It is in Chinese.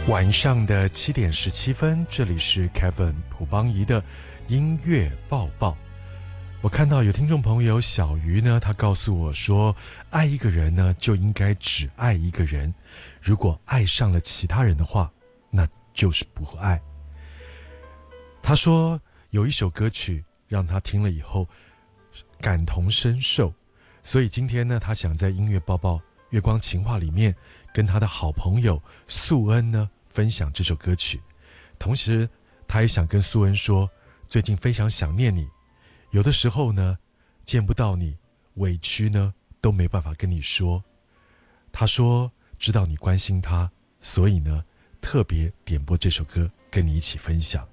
晚上的7:17，这里是 Kevin 朴邦仪的音乐报报。我看到有听众朋友小鱼呢，他告诉我说，爱一个人呢就应该只爱一个人，如果爱上了其他人的话，那就是不爱。他说有一首歌曲让他听了以后感同身受，所以今天呢，他想在音乐报报月光情话里面跟他的好朋友素恩呢分享这首歌曲，同时他也想跟素恩说，最近非常想念你，有的时候呢见不到你，委屈呢都没办法跟你说。他说知道你关心他，所以呢特别点播这首歌跟你一起分享。